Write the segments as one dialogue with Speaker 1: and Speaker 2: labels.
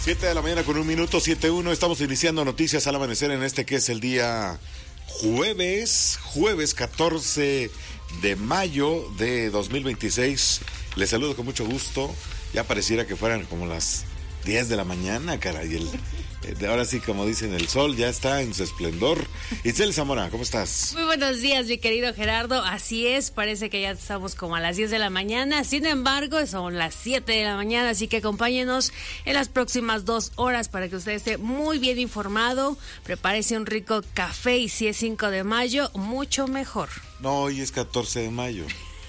Speaker 1: 7 de la mañana con 1 minuto, 7:01. Estamos iniciando noticias al amanecer en este que es el día jueves 14 de mayo de 2026. Les saludo con mucho gusto. Ya pareciera que fueran como las 10 de la mañana, caray. Ahora sí, como dicen, el sol ya está en su esplendor. Itzel Zamora, ¿cómo estás?
Speaker 2: Muy buenos días, mi querido Gerardo. Así es, parece que ya estamos como a las 10 de la mañana. Sin embargo, son las 7 de la mañana, así que acompáñenos en las próximas 2 horas para que usted esté muy bien informado. Prepárese un rico café y si es 5 de mayo, mucho mejor.
Speaker 1: No, hoy es 14 de mayo.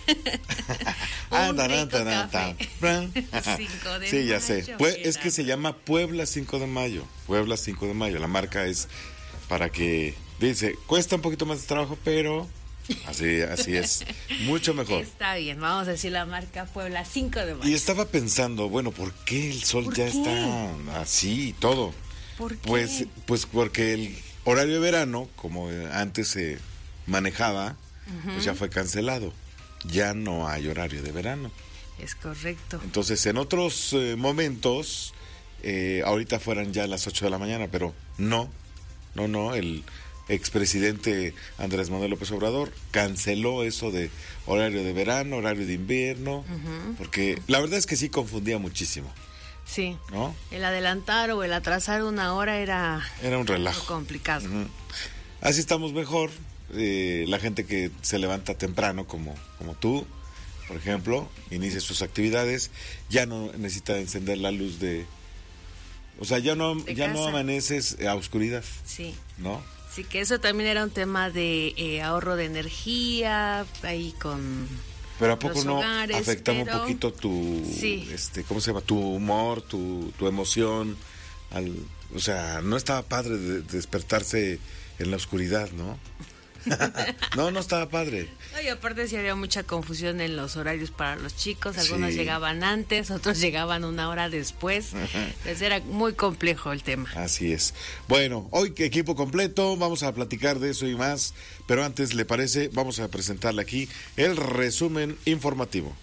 Speaker 2: Un rico café. 5 de
Speaker 1: sí, ya
Speaker 2: mayo,
Speaker 1: sé. Es que se llama Puebla 5 de mayo. Puebla 5 de mayo. La marca es para que, dice, cuesta un poquito más de trabajo, pero así es. Mucho mejor.
Speaker 2: Está bien, vamos a decir la marca Puebla 5 de mayo.
Speaker 1: Y estaba pensando, bueno, ¿por qué el sol ya está así y todo?
Speaker 2: ¿Por qué?
Speaker 1: Pues porque el horario de verano, como antes se manejaba, pues ya fue cancelado. Ya no hay horario de verano.
Speaker 2: Es correcto.
Speaker 1: Entonces, en otros momentos, ahorita fueran ya las 8 de la mañana, pero no, el expresidente Andrés Manuel López Obrador canceló eso de horario de verano, horario de invierno, porque la verdad es que sí confundía muchísimo.
Speaker 2: Sí,
Speaker 1: ¿no?
Speaker 2: El adelantar o el atrasar una hora era
Speaker 1: un relajo.
Speaker 2: Complicado.
Speaker 1: Así estamos mejor. La gente que se levanta temprano, como tú, por ejemplo, inicia sus actividades, ya no necesita encender la luz o sea, ya no amaneces a oscuridad.
Speaker 2: Sí.
Speaker 1: ¿No?
Speaker 2: Sí, que eso también era un tema de ahorro de energía, ahí con...
Speaker 1: Pero ¿a poco no
Speaker 2: hogares,
Speaker 1: afectaba un poquito tu, ¿cómo se llama? Tu humor, tu emoción, o sea, no estaba padre de despertarse en la oscuridad, ¿no? No estaba padre.
Speaker 2: No, y aparte sí había mucha confusión en los horarios para los chicos. Algunos llegaban antes, otros llegaban una hora después. Entonces era muy complejo el tema.
Speaker 1: Así es. Bueno, hoy equipo completo, vamos a platicar de eso y más. Pero antes, ¿le parece? Vamos a presentarle aquí el resumen informativo.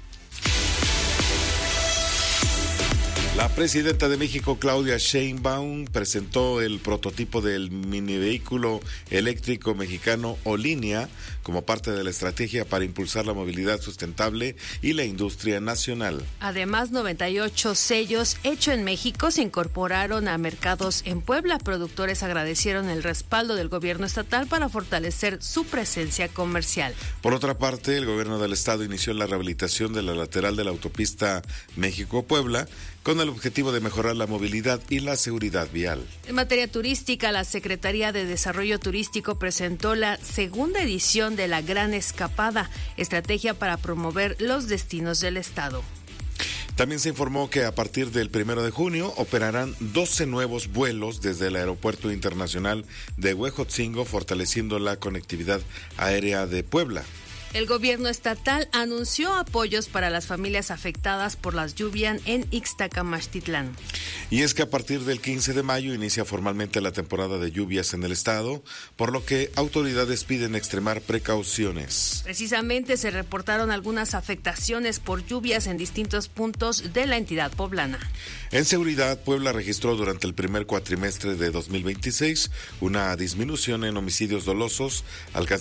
Speaker 1: La presidenta de México, Claudia Sheinbaum, presentó el prototipo del mini vehículo eléctrico mexicano Olinea como parte de la estrategia para impulsar la movilidad sustentable y la industria nacional.
Speaker 2: Además, 98 sellos hecho en México se incorporaron a mercados en Puebla. Productores agradecieron el respaldo del gobierno estatal para fortalecer su presencia comercial.
Speaker 1: Por otra parte, el gobierno del estado inició la rehabilitación de la lateral de la autopista México-Puebla con el objetivo de mejorar la movilidad y la seguridad vial.
Speaker 2: En materia turística, la Secretaría de Desarrollo Turístico presentó la segunda edición de la Gran Escapada, estrategia para promover los destinos del estado.
Speaker 1: También se informó que a partir del 1 de junio operarán 12 nuevos vuelos desde el Aeropuerto Internacional de Huejotzingo, fortaleciendo la conectividad aérea de Puebla.
Speaker 2: El gobierno estatal anunció apoyos para las familias afectadas por las lluvias en Ixtacamaxtitlán.
Speaker 1: Y es que a partir del 15 de mayo inicia formalmente la temporada de lluvias en el estado, por lo que autoridades piden extremar precauciones.
Speaker 2: Precisamente se reportaron algunas afectaciones por lluvias en distintos puntos de la entidad poblana.
Speaker 1: En seguridad, Puebla registró durante el primer cuatrimestre de 2026 una disminución en homicidios dolosos, alcanzando